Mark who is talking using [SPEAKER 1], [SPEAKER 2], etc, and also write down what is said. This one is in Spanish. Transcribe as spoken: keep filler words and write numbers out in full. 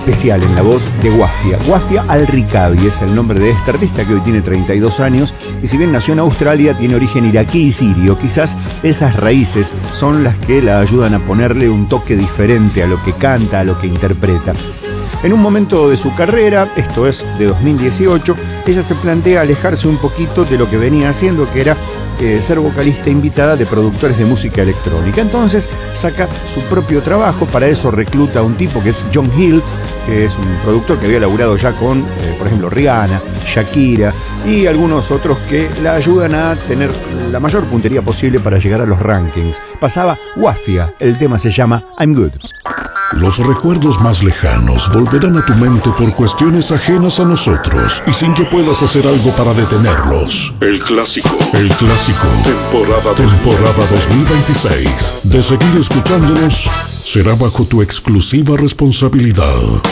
[SPEAKER 1] especial en la voz de Wafia. Wafia Al-Rikabi es el nombre de este artista que hoy tiene treinta y dos años y si bien nació en Australia tiene origen iraquí y sirio. Quizás esas raíces son las que la ayudan a ponerle un toque diferente a lo que canta, a lo que interpreta. En un momento de su carrera, esto es de dos mil dieciocho, ella se plantea alejarse un poquito de lo que venía haciendo, que era eh, ser vocalista invitada de productores de música electrónica. Entonces saca su propio trabajo, para eso recluta a un tipo que es John Hill, que es un productor que había laburado ya con, eh, por ejemplo, Rihanna, Shakira y algunos otros que la ayudan a tener la mayor puntería posible para llegar a los rankings. Pasaba Wafia, el tema se llama I'm Good.
[SPEAKER 2] Los recuerdos más lejanos volverán a tu mente por cuestiones ajenas a nosotros y sin que puedas hacer algo para detenerlos. El clásico. El clásico. Temporada, temporada dos mil veintiséis. De seguir escuchándonos, será bajo tu exclusiva responsabilidad.